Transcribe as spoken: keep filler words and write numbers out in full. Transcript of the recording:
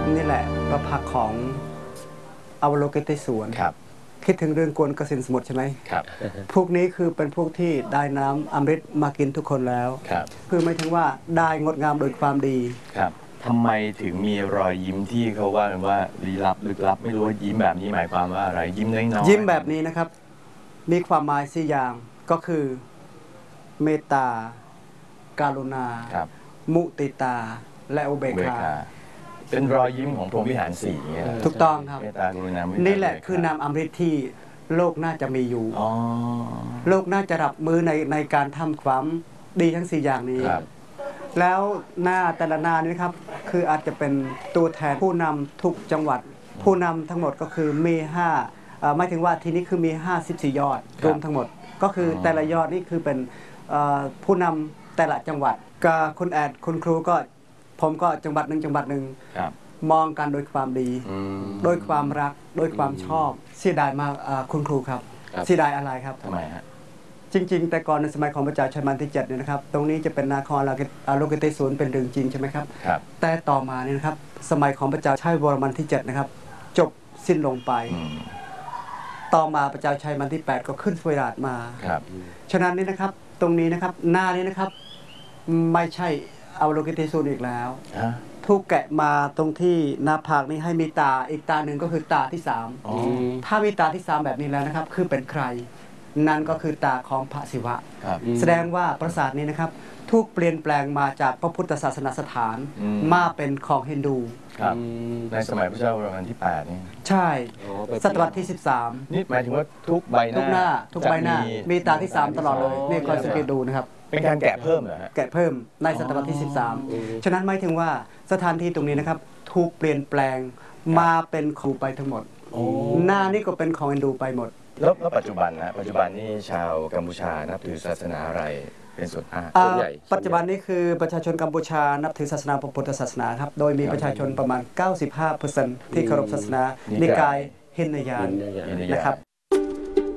นี่แหละประพักของอวโลกิเตศวรครับคิดถึงเรื่องกวนกสินสมุทรใช่ไหมครับพวกนี้คือเป็นพวกที่ได้น้ำอมฤตมากินทุกคนแล้วครับคือไม่ถึงว่าได้งดงามโดยความดีครับทำไมถึงมีรอยยิ้มที่เขาว่ากันว่าลี้ลับลึกลับไม่รู้ว่ายิ้มแบบนี้หมายความว่าอะไรยิ้มน้อยๆยิ้มแบบนี้นะครับมีความหมายสี่อย่างก็คือเมตตาการุณามุติตาและอุเบกขาเป็นรอยยิ้มของพรหมวิหารสี่เงี้ยถูกต้องครับเมตตากรุณานี่แหละคือนามอมฤตที่โลกน่าจะมีอยู่โลกน่าจะรับมือในในการทำความดีทั้งสี่อย่างนี้แล้วหน้าแต่ละหน้านี้ครับคืออาจจะเป็นตัวแทนผู้นำทุกจังหวัดผู้นำทั้งหมดก็คือมีห้าหมายถึงว่าทีนี้คือมีห้าสิบสี่ยอดรวมทั้งหมดก็คือแต่ละยอดนี่คือเป็นผู้นำแต่ละจังหวัดกับคุณแอดคุณครูก็ผมก็จังหวัดหนึ่งจังหวัดหนึ่งมองกันโดยความดีโดยความรักโดยความชอบเสียดายมากคุณครูครับเสียดายอะไรครับทำไมฮะจริงๆแต่ก่อนในสมัยของพระเจ้าชัยมันที่เจ็ดเนี่ยนะครับตรงนี้จะเป็นนาครอโลกิเตศวรเป็นเรื่องจริงใช่ไหมครับแต่ต่อมาเนี่ยนะครับสมัยของพระเจ้าชัยวรมันที่เจ็ดนะครับจบสิ้นลงไปต่อมาพระเจ้าชัยมันที่แปดก็ขึ้นสวยราชมาฉะนั้นนี่นะครับตรงนี้นะครับหน้านี้นะครับไม่ใช่อโลกิเตศวรอีกแล้วถูกแกะมาตรงที่หน้าผากนี้ให้มีตาอีกตาหนึ่งก็คือตาที่สามถ้ามีตาที่สามแบบนี้แล้วนะครับคือเป็นใครนั่นก็คือตาของพระศิวะแสดงว่าปราสาทนี้นะครับถูกเปลี่ยนแปลงมาจากพระพุทธศาสนสถานมาเป็นของฮินดูในสมัยพระเจ้าวรมันที่แปดนี่ใช่ศตวรรษที่สิบสามนี่หมายถึงว่าทุกใบหน้าทุกหน้าทุกใบหน้ามีตาที่สามตลอดเลยนี่คอยสังเกตดูนะครับเป็นการแกะเพิ่มเหรอฮะแกะเพิ่มในศตวรรษที่สิบสามฉะนั้นหมายถึงว่าสถานที่ตรงนี้นะครับถูกเปลี่ยนแปลงมาเป็นของไปทั้งหมดหน้านี่ก็เป็นของฮินดูไปหมดแล้วปัจจุบันนะปัจจุบันนี่ชาวกัมพูชานับถือศาสนาอะไรเป็นส่วนใหญ่ปัจจุบันนี้คือประชาชนกัมพูชานับถือศาสนาพระพุทธศาสนาครับโดยมีประชาชนประมาณ เก้าสิบห้าเปอร์เซ็นต์ ที่เคารพศาสนานิกายฮินยานนะครับ